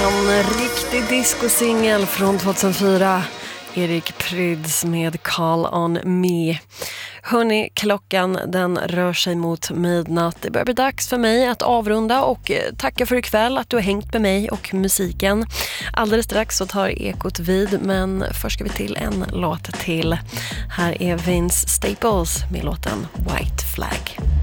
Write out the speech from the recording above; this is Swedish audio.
En riktig discosingel från 2004. Erik Prydz med Call on Me. Hörrni, klockan den rör sig mot midnatt. Det börjar bli dags för mig att avrunda och tacka för ikväll att du har hängt med mig och musiken. Alldeles strax så tar ekot vid, men först ska vi till en låt till. Här är Vince Staples med låten White Flag.